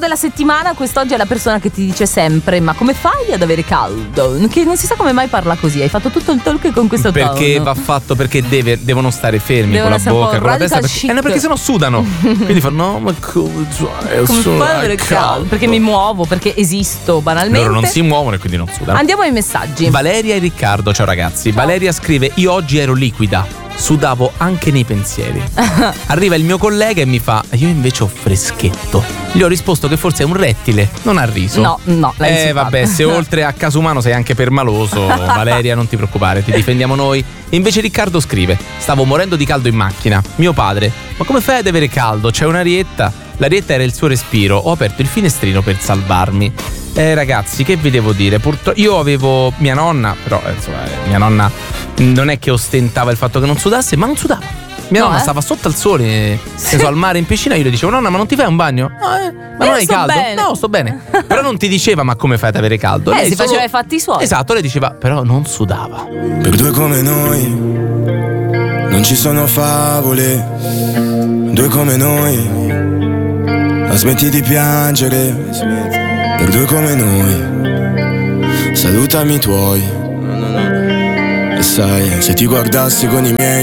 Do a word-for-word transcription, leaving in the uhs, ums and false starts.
della settimana quest'oggi è la persona che ti dice sempre: ma come fai ad avere caldo? Che non si sa come mai parla così. Hai fatto tutto il talk con questo tono. Perché va fatto, perché deve, devono stare fermi Devono con la bocca, con la testa, perché, chic. eh, no, perché sennò sudano. Quindi fanno: no, ma come fai? Come fai ad avere caldo? Perché mi muovo, perché esisto banalmente. Loro non si muovono e quindi non sudano. Andiamo ai messaggi. Valeria e Riccardo, ciao ragazzi. Ciao. Valeria scrive: io oggi ero liquida, sudavo anche nei pensieri. Arriva il mio collega e mi fa: io invece ho freschetto. Gli ho risposto che forse è un rettile, non ha riso. No, no, l'hai Eh insultata. vabbè, se oltre a caso umano sei anche permaloso, Valeria, non ti preoccupare, ti difendiamo noi. E invece Riccardo scrive: stavo morendo di caldo in macchina. Mio padre: ma come fai ad avere caldo? C'è un'arietta? L'arietta era il suo respiro. Ho aperto il finestrino per salvarmi. Eh ragazzi, che vi devo dire? Purtroppo io avevo mia nonna, però eh, insomma, eh, mia nonna non è che ostentava il fatto che non sudasse, ma non sudava. Mia No, nonna eh? stava sotto al sole, sì. so, al mare in piscina. Io le dicevo: nonna, ma non ti fai un bagno? No, eh, ma Eh, non hai sto caldo? bene. No, sto bene. Però non ti diceva: ma come fai ad avere caldo? Eh, Lei si solo... faceva i fatti suoi. Esatto, lei diceva: però non sudava. Per due come noi non ci sono favole. Due come noi, ma smetti di piangere. Per due come noi, salutami i tuoi. E sai, se ti guardassi con i miei